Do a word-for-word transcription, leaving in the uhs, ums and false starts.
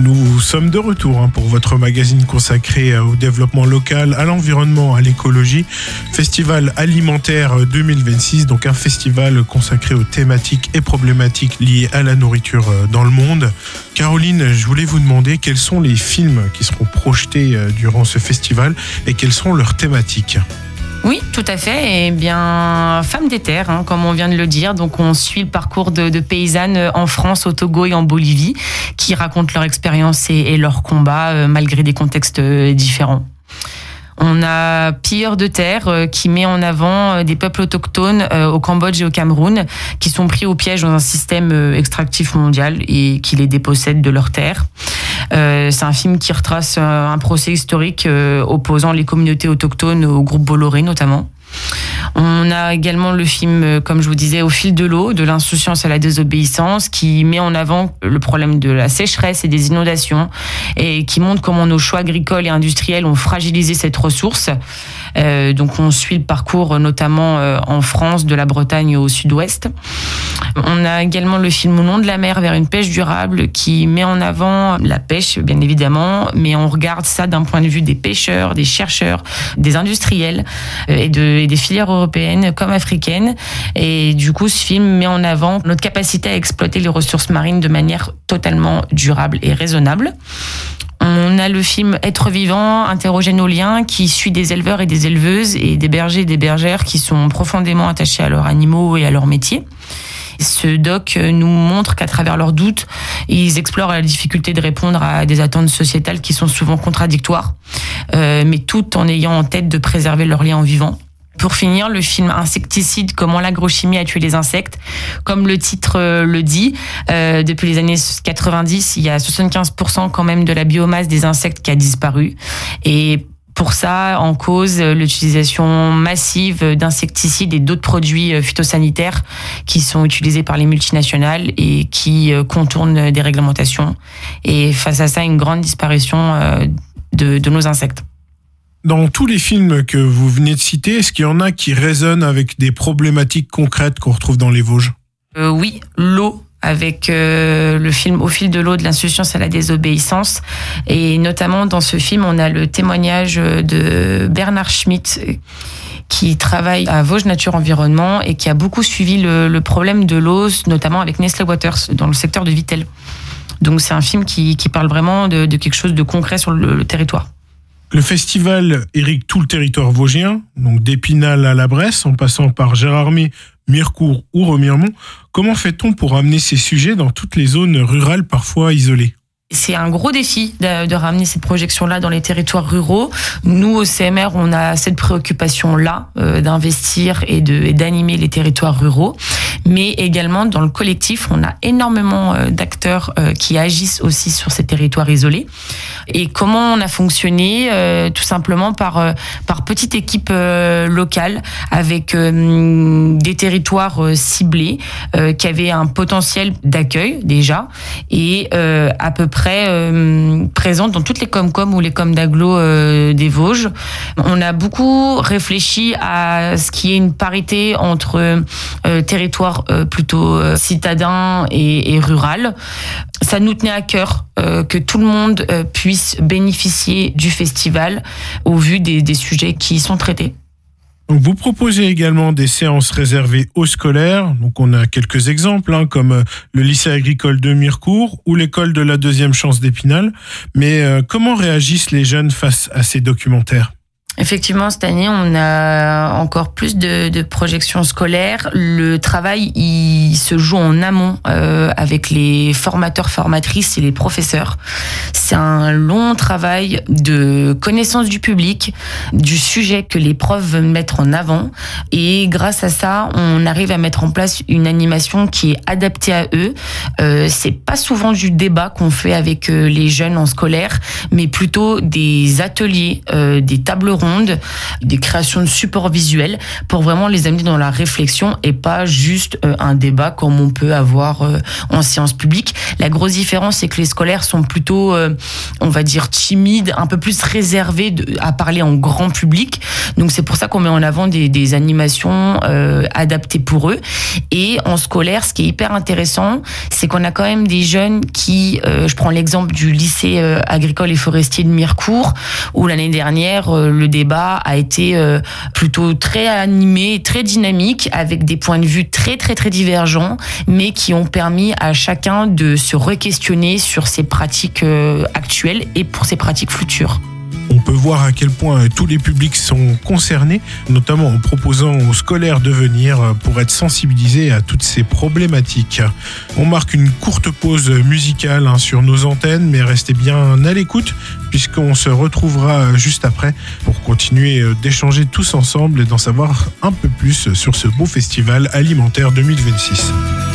Nous sommes de retour hein, pour votre magazine consacré au développement local, à l'environnement, à l'écologie. Festival alimentaire deux mille vingt-six, donc un festival consacré aux thématiques et problématiques liées à la nourriture dans le monde. Caroline, je voulais vous demander quels sont les films qui seront projetés durant ce festival et quelles sont leurs thématiques. Oui, tout à fait. Eh bien, Femmes des terres, hein, comme on vient de le dire. Donc, on suit le parcours de, de paysannes en France, au Togo et en Bolivie, qui racontent leur expérience et, et leur combat euh, malgré des contextes euh, différents. On a Pilleurs de terre euh, qui met en avant euh, des peuples autochtones euh, au Cambodge et au Cameroun qui sont pris au piège dans un système euh, extractif mondial et qui les dépossède de leurs terres. Euh, c'est un film qui retrace euh, un procès historique euh, opposant les communautés autochtones au groupe Bolloré notamment. On a également le film, comme je vous disais, Au fil de l'eau, de l'insouciance à la désobéissance, qui met en avant le problème de la sécheresse et des inondations et qui montre comment nos choix agricoles et industriels ont fragilisé cette ressource. Euh, donc on suit le parcours notamment euh, en France, de la Bretagne au sud-ouest. On a également le film Au nom de la mer vers une pêche durable qui met en avant la pêche, bien évidemment, mais on regarde ça d'un point de vue des pêcheurs, des chercheurs, des industriels euh, et, de, et des filières européennes comme africaines. Et du coup, ce film met en avant notre capacité à exploiter les ressources marines de manière totalement durable et raisonnable. On a le film Être vivant, interroger nos liens, qui suit des éleveurs et des éleveuses et des bergers et des bergères qui sont profondément attachés à leurs animaux et à leur métier. Ce doc nous montre qu'à travers leurs doutes, ils explorent la difficulté de répondre à des attentes sociétales qui sont souvent contradictoires, euh, mais tout en ayant en tête de préserver leurs liens en vivant. Pour finir, le film Insecticide, comment l'agrochimie a tué les insectes. Comme le titre le dit, euh, depuis les années quatre-vingt-dix, il y a soixante-quinze pour cent quand même de la biomasse des insectes qui a disparu. Et pour ça, en cause l'utilisation massive d'insecticides et d'autres produits phytosanitaires qui sont utilisés par les multinationales et qui contournent des réglementations. Et face à ça, une grande disparition de, de nos insectes. Dans tous les films que vous venez de citer, est-ce qu'il y en a qui résonnent avec des problématiques concrètes qu'on retrouve dans les Vosges ? euh, Oui, l'eau, avec euh, le film Au fil de l'eau, de l'insouciance à la désobéissance. Et notamment dans ce film, on a le témoignage de Bernard Schmitt, qui travaille à Vosges Nature Environnement et qui a beaucoup suivi le, le problème de l'eau, notamment avec Nestlé Waters, dans le secteur de Vittel. Donc c'est un film qui, qui parle vraiment de, de quelque chose de concret sur le, le territoire. Le festival irrigue tout le territoire vosgien, donc d'Épinal à la Bresse, en passant par Gérardmer, Mirecourt ou Remiremont. Comment fait-on pour amener ces sujets dans toutes les zones rurales parfois isolées ? C'est un gros défi de, de ramener cette projection-là dans les territoires ruraux. Nous, au C M R, on a cette préoccupation-là euh, d'investir et, de, et d'animer les territoires ruraux. Mais également, dans le collectif, on a énormément euh, d'acteurs euh, qui agissent aussi sur ces territoires isolés. Et comment on a fonctionné ? euh, Tout simplement par, euh, par petite équipe euh, locale avec euh, des territoires euh, ciblés euh, qui avaient un potentiel d'accueil déjà et euh, à peu près Euh, présente dans toutes les Comcom ou les Com d'Aglo euh, des Vosges. On a beaucoup réfléchi à ce qui est une parité entre euh, territoire euh, plutôt euh, citadin et, et rural. Ça nous tenait à cœur euh, que tout le monde euh, puisse bénéficier du festival au vu des, des sujets qui y sont traités. Donc vous proposez également des séances réservées aux scolaires. Donc on a quelques exemples, hein, comme le lycée agricole de Mirecourt ou l'école de la deuxième chance d'Épinal. Mais euh, comment réagissent les jeunes face à ces documentaires ? Effectivement, cette année, on a encore plus de, de projections scolaires. Le travail, il se joue en amont euh, avec les formateurs, formatrices et les professeurs. C'est un long travail de connaissance du public, du sujet que les profs veulent mettre en avant. Et grâce à ça, on arrive à mettre en place une animation qui est adaptée à eux. Euh, c'est pas souvent du débat qu'on fait avec les jeunes en scolaire, mais plutôt des ateliers, euh, des tables rondes rondes, des créations de supports visuels pour vraiment les amener dans la réflexion et pas juste euh, un débat comme on peut avoir euh, en séance publique. La grosse différence, c'est que les scolaires sont plutôt, euh, on va dire, timides, un peu plus réservés de, à parler en grand public. Donc c'est pour ça qu'on met en avant des, des animations euh, adaptées pour eux. Et en scolaire, ce qui est hyper intéressant, c'est qu'on a quand même des jeunes qui, euh, je prends l'exemple du lycée euh, agricole et forestier de Mirecourt, où l'année dernière, euh, le débat a été euh, plutôt très animé, très dynamique, avec des points de vue très très très divergents, mais qui ont permis à chacun de se re-questionner sur ses pratiques euh, actuelles et pour ses pratiques futures. On peut voir à quel point tous les publics sont concernés, notamment en proposant aux scolaires de venir pour être sensibilisés à toutes ces problématiques. On marque une courte pause musicale hein, sur nos antennes, mais restez bien à l'écoute puisqu'on se retrouvera juste après pour continuer d'échanger tous ensemble et d'en savoir un peu plus sur ce beau festival alimentaire deux mille vingt-six.